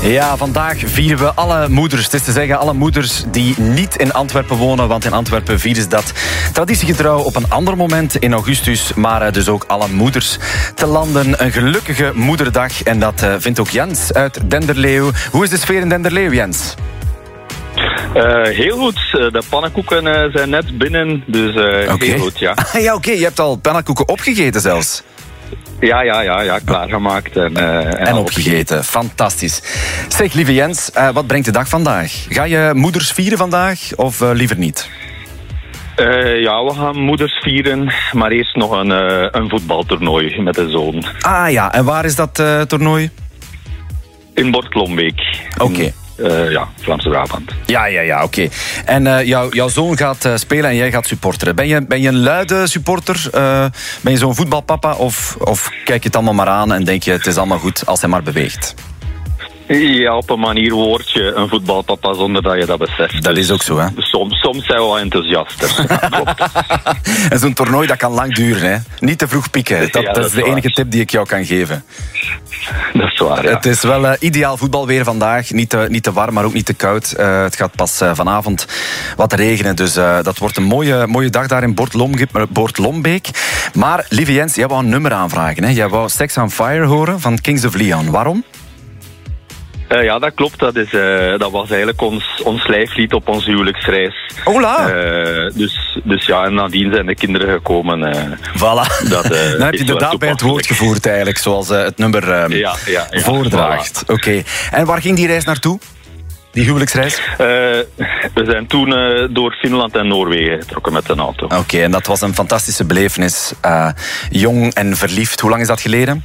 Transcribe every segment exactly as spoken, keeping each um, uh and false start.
Ja, vandaag vieren we alle moeders. Het is te zeggen, alle moeders die niet in Antwerpen wonen. Want in Antwerpen vieren ze dat traditiegetrouw op een ander moment in augustus. Maar dus ook alle moeders te landen. Een gelukkige moederdag. En dat vindt ook Jens uit Denderleeuw. Hoe is de sfeer in Denderleeuw, Jens? Uh, heel goed. De pannenkoeken uh, zijn net binnen. Dus uh, okay. heel goed, ja. ja, oké. Okay. Je hebt al pannenkoeken opgegeten zelfs. Ja, ja, ja, ja, klaargemaakt en, uh, en, en opgegeten. Fantastisch. Zeg, lieve Jens, uh, wat brengt de dag vandaag? Ga je moeders vieren vandaag of uh, liever niet? Uh, ja, we gaan moeders vieren, maar eerst nog een, uh, een voetbaltoernooi met de zoon. Ah ja, en waar is dat uh, toernooi? In Bortlombeek. Oké. Okay. Uh, ja, Vlaamse Brabant. Ja, ja, ja, oké. Okay. En uh, jou, jouw zoon gaat uh, spelen en jij gaat supporteren. Ben je, ben je een luide supporter? Uh, ben je zo'n voetbalpapa? Of, of kijk je het allemaal maar aan en denk je het is allemaal goed als hij maar beweegt? Ja, op een manier word je een voetbalpapa zonder dat je dat beseft. Dat is ook zo, hè? Soms, soms zijn we wel enthousiaster. En zo'n toernooi, dat kan lang duren, hè? Niet te vroeg pieken. Dat, ja, dat, dat is de waar. enige tip die ik jou kan geven. Dat is waar, ja. Het is wel uh, ideaal voetbalweer vandaag. Niet te, niet te warm, maar ook niet te koud. Uh, het gaat pas uh, vanavond wat regenen. Dus uh, dat wordt een mooie, mooie dag daar in Bortlombeek. Maar, lieve Jens, jij wou een nummer aanvragen, hè? Jij wou Sex on Fire horen van Kings of Leon. Waarom? Uh, ja, dat klopt. Dat, is, uh, dat was eigenlijk ons, ons lijflied op onze huwelijksreis. Hola! Uh, dus, dus ja, en nadien zijn de kinderen gekomen. Uh, voilà. Dat, uh, Dan heb je inderdaad bij het woord gevoerd eigenlijk, zoals uh, het nummer uh, ja, ja, ja, voordraagt. Voilà. Oké. Okay. En waar ging die reis naartoe? Die huwelijksreis? Uh, we zijn toen uh, door Finland en Noorwegen getrokken met een auto. Oké, okay, en dat was een fantastische belevenis. Uh, jong en verliefd. Hoe lang is dat geleden?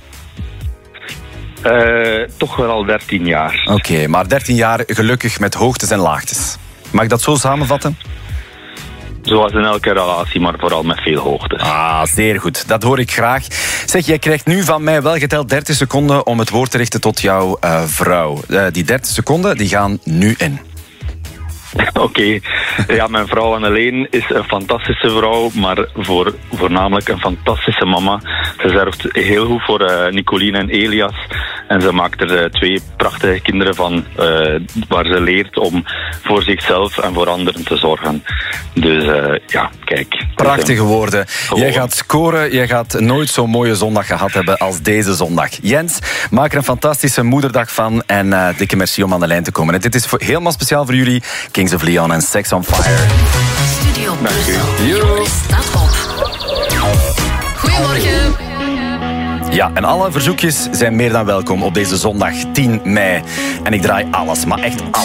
Uh, toch wel al dertien jaar. Oké, okay, maar dertien jaar gelukkig met hoogtes en laagtes. Mag ik dat zo samenvatten? Zoals in elke relatie, maar vooral met veel hoogtes. Ah, zeer goed. Dat hoor ik graag. Zeg, jij krijgt nu van mij wel geteld dertig seconden om het woord te richten tot jouw uh, vrouw. Uh, die dertig seconden, die gaan nu in. Oké. Okay. Ja, mijn vrouw Anneleen is een fantastische vrouw, maar voor, voornamelijk een fantastische mama. Ze zorgt heel goed voor uh, Nicoline en Elias. En ze maakt er uh, twee prachtige kinderen van, uh, waar ze leert om voor zichzelf en voor anderen te zorgen. Dus uh, ja, kijk. Prachtige woorden. Gewoon. Jij gaat scoren, jij gaat nooit zo'n mooie zondag gehad hebben als deze zondag. Jens, maak er een fantastische moederdag van en uh, dikke merci om aan de lijn te komen. En dit is voor, helemaal speciaal voor jullie, Kings of Leon en Sex on Fire. Studio Brussel. Staat op. Goedemorgen. Ja, en alle verzoekjes zijn meer dan welkom op deze zondag tien mei. En ik draai alles, maar echt alles.